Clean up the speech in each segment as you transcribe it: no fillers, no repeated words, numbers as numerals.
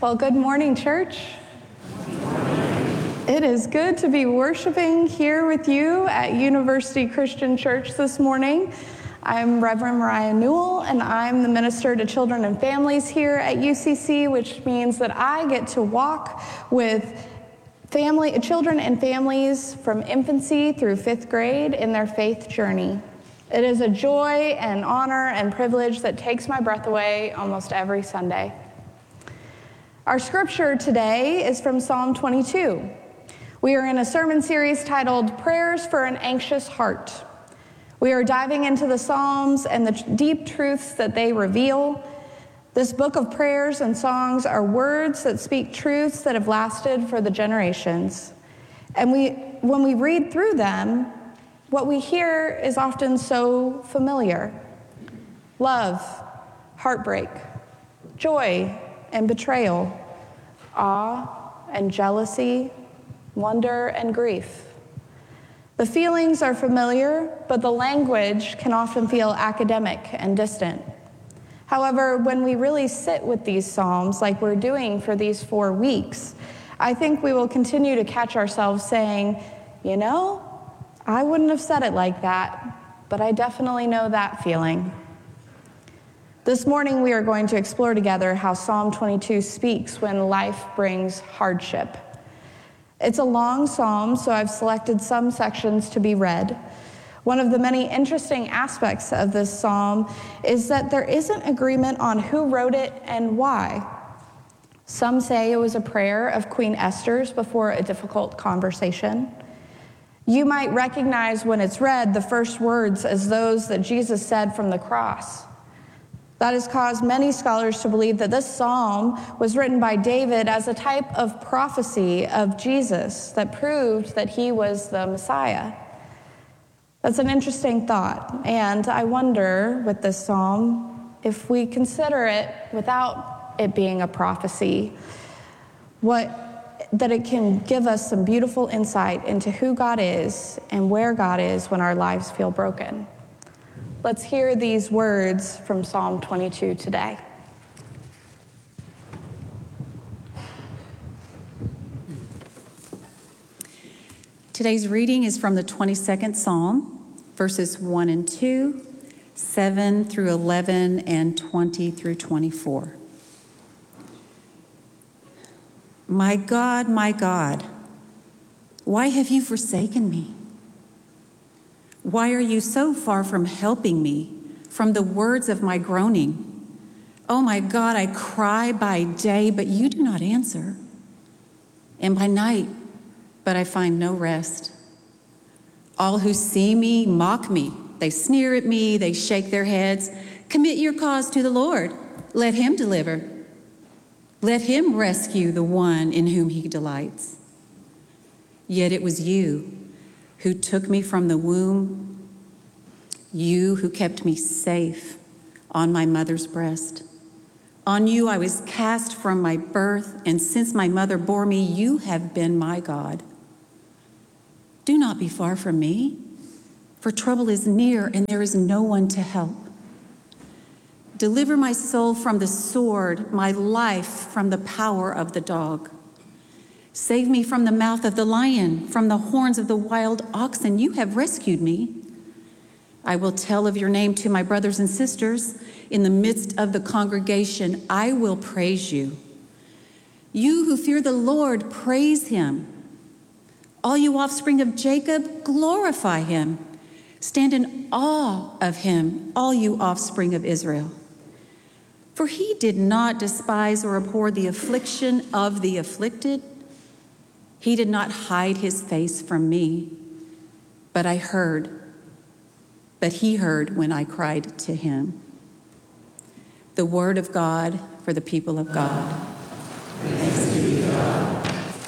Well, good morning, church. It is good to be worshiping here with you at University Christian Church this morning. I'm Reverend Mariah Newell, and I'm the Minister to Children and Families here at UCC, which means that I get to walk with children and families from infancy through 5th grade in their faith journey. It is a joy and honor and privilege that takes my breath away almost every Sunday. Our scripture today is from Psalm 22. We are in a sermon series titled Prayers for an Anxious Heart. We are diving into the Psalms and the deep truths that they reveal. This book of prayers and songs are words that speak truths that have lasted for the generations. And when we read through them, what we hear is often so familiar. Love, heartbreak, joy and betrayal, awe and jealousy, wonder and grief. The feelings are familiar, but the language can often feel academic and distant. However, when we really sit with these psalms like we're doing for these 4 weeks, I think we will continue to catch ourselves saying, you know, I wouldn't have said it like that, but I definitely know that feeling. This morning, we are going to explore together how Psalm 22 speaks when life brings hardship. It's a long psalm, so I've selected some sections to be read. One of the many interesting aspects of this psalm is that there isn't agreement on who wrote it and why. Some say it was a prayer of Queen Esther's before a difficult conversation. You might recognize when it's read the first words as those that Jesus said from the cross. That has caused many scholars to believe that this psalm was written by David as a type of prophecy of Jesus that proved that he was the Messiah. That's an interesting thought, and I wonder with this psalm, if we consider it without it being a prophecy, that it can give us some beautiful insight into who God is and where God is when our lives feel broken. Let's hear these words from Psalm 22 today. Today's reading is from the 22nd Psalm, verses 1 and 2, 7 through 11, and 20 through 24. My God, why have you forsaken me? Why are you so far from helping me, from the words of my groaning? Oh my God, I cry by day, but you do not answer, and by night, but I find no rest. All who see me mock me. They sneer at me, they shake their heads. Commit your cause to the Lord. Let him deliver. Let him rescue the one in whom he delights. Yet it was you who took me from the womb, you who kept me safe on my mother's breast. On you I was cast from my birth, and since my mother bore me, you have been my God. Do not be far from me, for trouble is near, and there is no one to help. Deliver my soul from the sword, my life from the power of the dog. Save me from the mouth of the lion, from the horns of the wild oxen. You have rescued me. I will tell of your name to my brothers and sisters. In the midst of the congregation, I will praise you. You who fear the Lord, praise him. All you offspring of Jacob, glorify him. Stand in awe of him, all you offspring of Israel. For he did not despise or abhor the affliction of the afflicted. He did not hide his face from me, but he heard when I cried to him. The word of God for the people of God. Thanks be to God.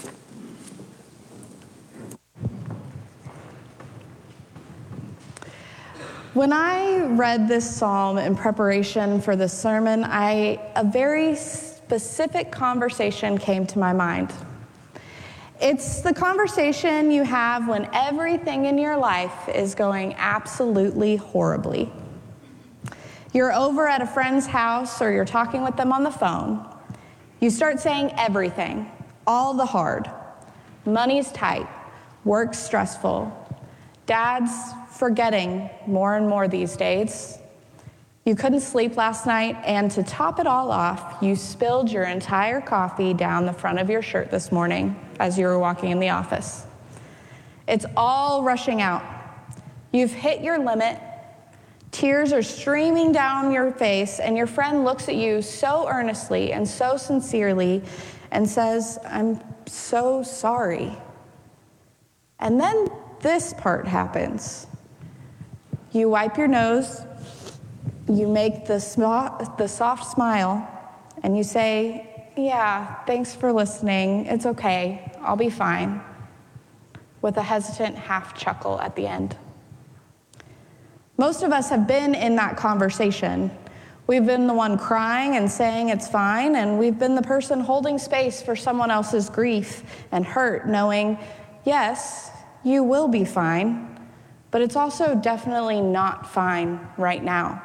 When I read this psalm in preparation for this sermon, a very specific conversation came to my mind. It's the conversation you have when everything in your life is going absolutely horribly. You're over at a friend's house or you're talking with them on the phone, You start saying everything, all the hard. Money's tight, work's stressful, dad's forgetting more and more these days. You couldn't sleep last night, and to top it all off, you spilled your entire coffee down the front of your shirt this morning as you were walking in the office. It's all rushing out. You've hit your limit. Tears are streaming down your face, and your friend looks at you so earnestly and so sincerely and says, "I'm so sorry." And then this part happens. You wipe your nose, you make the soft smile, and you say, "Yeah, thanks for listening. It's okay. I'll be fine," with a hesitant half chuckle at the end. Most of us have been in that conversation. We've been the one crying and saying it's fine, and we've been the person holding space for someone else's grief and hurt, knowing, yes, you will be fine, but it's also definitely not fine right now.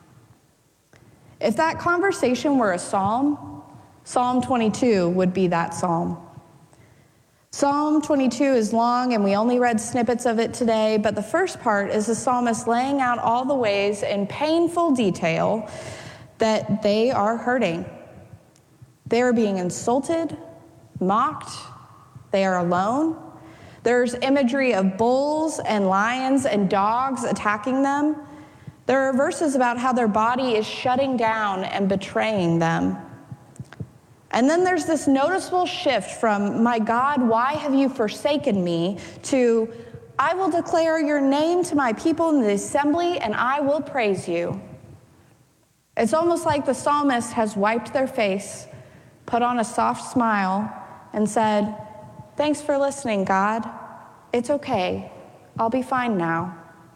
If that conversation were a psalm, Psalm 22 would be that psalm. Psalm 22 is long, and we only read snippets of it today, but the first part is the psalmist laying out all the ways in painful detail that they are hurting. They are being insulted, mocked, they are alone. There's imagery of bulls and lions and dogs attacking them. There are verses about how their body is shutting down and betraying them. And then there's this noticeable shift from, "My God, why have you forsaken me?" to, "I will declare your name to my people in the assembly, and I will praise you." It's almost like the psalmist has wiped their face, put on a soft smile, and said, "Thanks for listening, God. It's okay. I'll be fine now."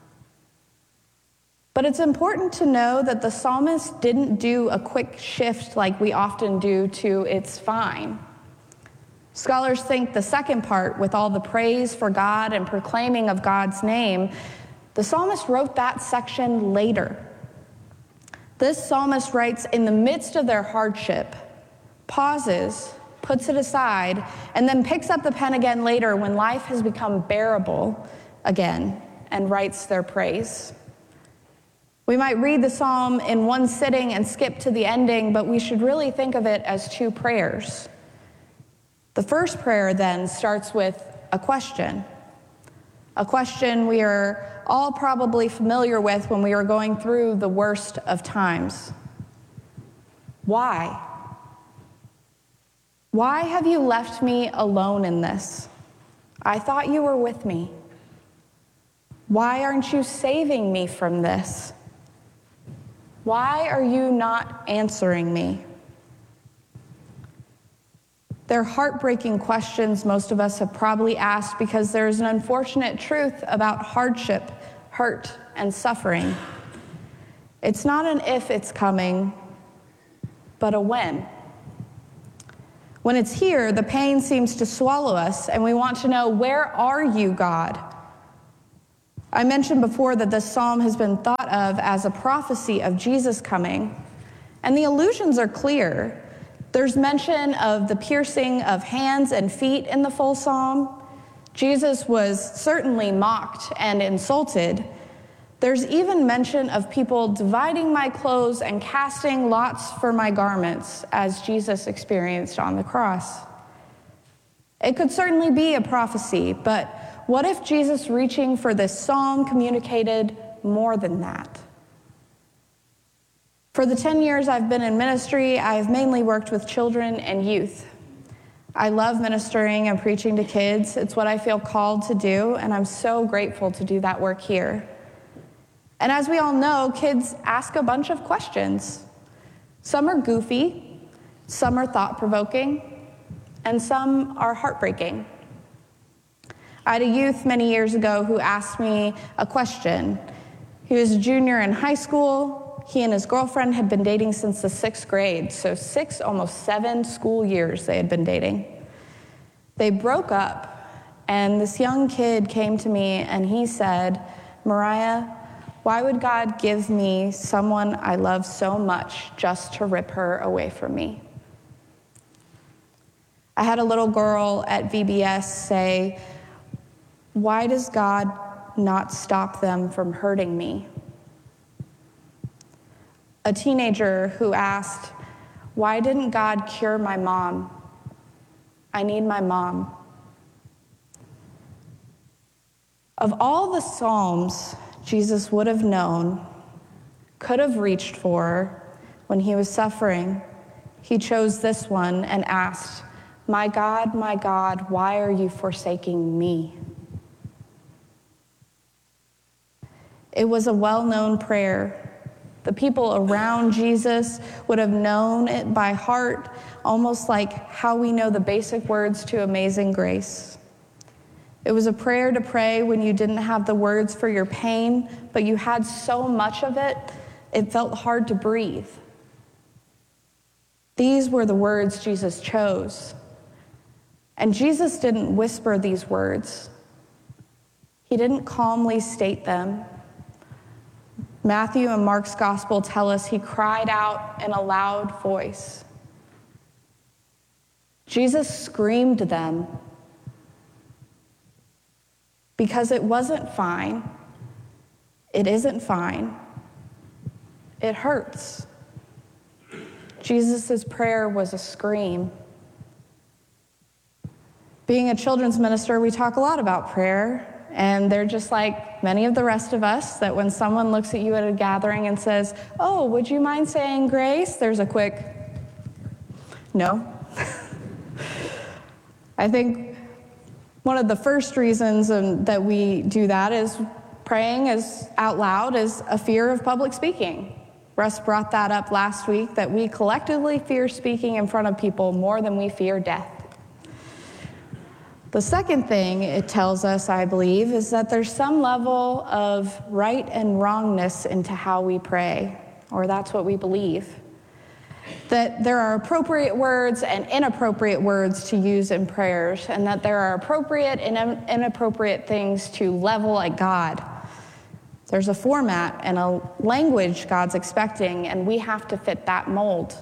But it's important to know that the psalmist didn't do a quick shift like we often do to "it's fine." Scholars think the second part, with all the praise for God and proclaiming of God's name, the psalmist wrote that section later. This psalmist writes in the midst of their hardship, pauses, puts it aside, and then picks up the pen again later when life has become bearable again and writes their praise. We might read the psalm in one sitting and skip to the ending, but we should really think of it as two prayers. The first prayer then starts with a question we are all probably familiar with when we are going through the worst of times. Why? Why have you left me alone in this? I thought you were with me. Why aren't you saving me from this? Why are you not answering me? They're heartbreaking questions most of us have probably asked because there's an unfortunate truth about hardship, hurt, and suffering. It's not an if it's coming, but a when. When it's here, the pain seems to swallow us, and we want to know, where are you, God? I mentioned before that this psalm has been thought of as a prophecy of Jesus coming, and the allusions are clear. There's mention of the piercing of hands and feet in the full psalm. Jesus was certainly mocked and insulted. There's even mention of people dividing my clothes and casting lots for my garments, as Jesus experienced on the cross. It could certainly be a prophecy, but what if Jesus reaching for this psalm communicated more than that? For the 10 years I've been in ministry, I've mainly worked with children and youth. I love ministering and preaching to kids. It's what I feel called to do, and I'm so grateful to do that work here. And as we all know, kids ask a bunch of questions. Some are goofy, some are thought-provoking, and some are heartbreaking. I had a youth many years ago who asked me a question. He was a junior in high school. He and his girlfriend had been dating since the 6th grade, so 6, almost 7 school years they had been dating. They broke up, and this young kid came to me and he said, "Mariah, why would God give me someone I love so much just to rip her away from me?" I had a little girl at VBS say, "Why does God not stop them from hurting me?" A teenager who asked, "Why didn't God cure my mom? I need my mom." Of all the Psalms Jesus would have known, could have reached for when he was suffering, he chose this one and asked, my God, why are you forsaking me?" It was a well-known prayer. The people around Jesus would have known it by heart, almost like how we know the basic words to Amazing Grace. It was a prayer to pray when you didn't have the words for your pain, but you had so much of it, it felt hard to breathe. These were the words Jesus chose. And Jesus didn't whisper these words. He didn't calmly state them. Matthew and Mark's gospel tell us he cried out in a loud voice. Jesus screamed them because it wasn't fine. It isn't fine. It hurts. Jesus' prayer was a scream. Being a children's minister, we talk a lot about prayer. And they're just like many of the rest of us, that when someone looks at you at a gathering and says, "Oh, would you mind saying grace?" there's a quick no. I think one of the first reasons that we do that is praying out loud is a fear of public speaking. Russ brought that up last week, that we collectively fear speaking in front of people more than we fear death. The second thing it tells us, I believe, is that there's some level of right and wrongness into how we pray, or that's what we believe. That there are appropriate words and inappropriate words to use in prayers, and that there are appropriate and inappropriate things to level at God. There's a format and a language God's expecting, and we have to fit that mold.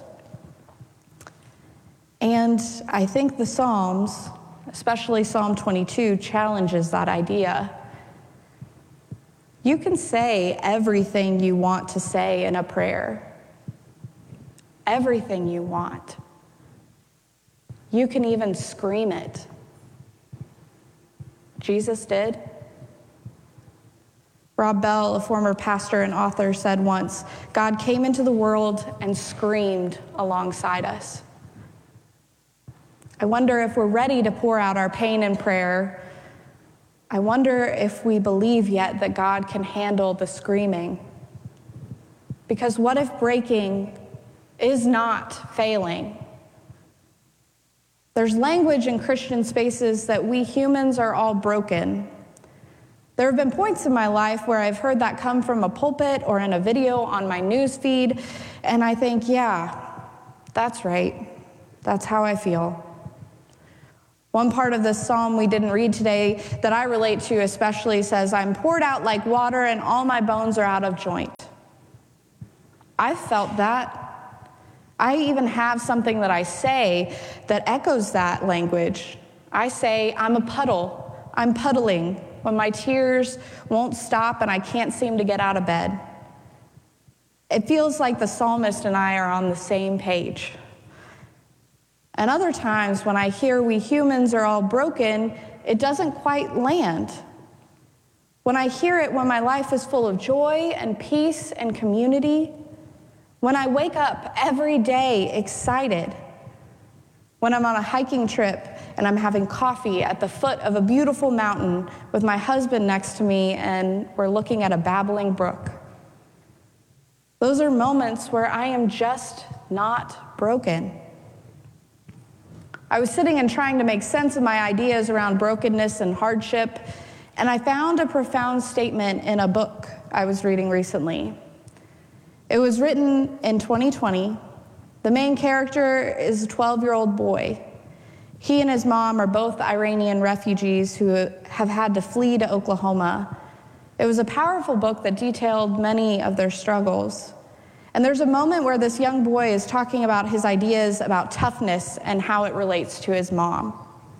And I think the Psalms, especially Psalm 22, challenges that idea. You can say everything you want to say in a prayer. Everything you want. You can even scream it. Jesus did. Rob Bell, a former pastor and author, said once, "God came into the world and screamed alongside us." I wonder if we're ready to pour out our pain in prayer. I wonder if we believe yet that God can handle the screaming. Because what if breaking is not failing? There's language in Christian spaces that we humans are all broken. There have been points in my life where I've heard that come from a pulpit or in a video on my news feed, and I think, yeah, that's right. That's how I feel. One part of this psalm we didn't read today that I relate to especially says, "I'm poured out like water and all my bones are out of joint." I've felt that. I even have something that I say that echoes that language. I say, "I'm a puddle. I'm puddling," when my tears won't stop and I can't seem to get out of bed. It feels like the psalmist and I are on the same page. And other times when I hear we humans are all broken, it doesn't quite land. When I hear it when my life is full of joy and peace and community, when I wake up every day excited, when I'm on a hiking trip and I'm having coffee at the foot of a beautiful mountain with my husband next to me and we're looking at a babbling brook. Those are moments where I am just not broken. I was sitting and trying to make sense of my ideas around brokenness and hardship, and I found a profound statement in a book I was reading recently. It was written in 2020. The main character is a 12-year-old boy. He and his mom are both Iranian refugees who have had to flee to Oklahoma. It was a powerful book that detailed many of their struggles. And there's a moment where this young boy is talking about his ideas about toughness and how it relates to his mom.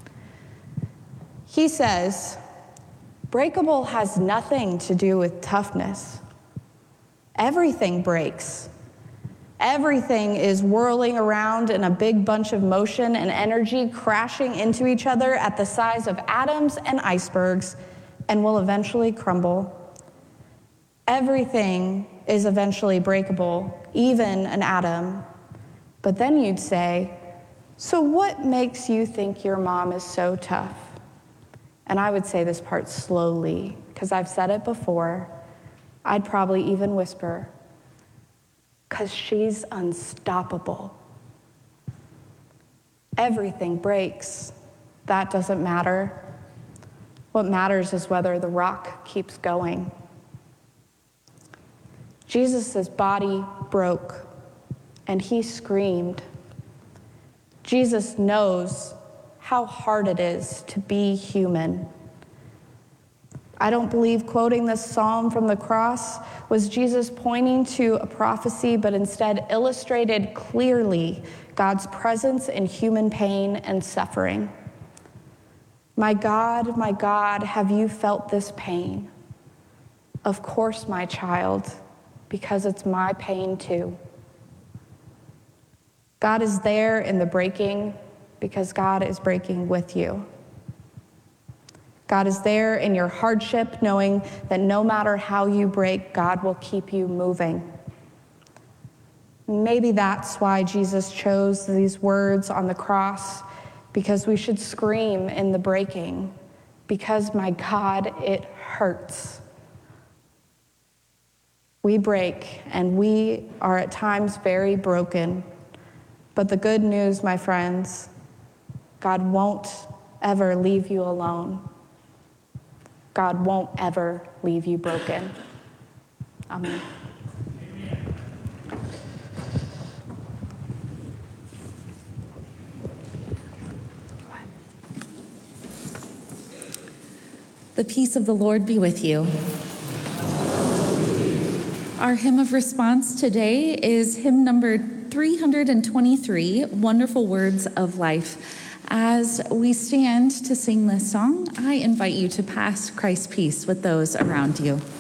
He says, breakable has nothing to do with toughness. Everything breaks. Everything is whirling around in a big bunch of motion and energy, crashing into each other at the size of atoms and icebergs, and will eventually crumble. Everything is eventually breakable, even an atom. But then you'd say, so what makes you think your mom is so tough? And I would say this part slowly, because I've said it before. I'd probably even whisper, because she's unstoppable. Everything breaks. That doesn't matter. What matters is whether the rock keeps going. Jesus' body broke, and he screamed. Jesus knows how hard it is to be human. I don't believe quoting this psalm from the cross was Jesus pointing to a prophecy, but instead illustrated clearly God's presence in human pain and suffering. My God, have you felt this pain? Of course, my child, because it's my pain too. God is there in the breaking because God is breaking with you. God is there in your hardship, knowing that no matter how you break, God will keep you moving. Maybe that's why Jesus chose these words on the cross, because we should scream in the breaking, because my God, it hurts. We break, and we are at times very broken. But the good news, my friends, God won't ever leave you alone. God won't ever leave you broken. Amen. The peace of the Lord be with you. Our hymn of response today is hymn number 323, Wonderful Words of Life. As we stand to sing this song, I invite you to pass Christ's peace with those around you.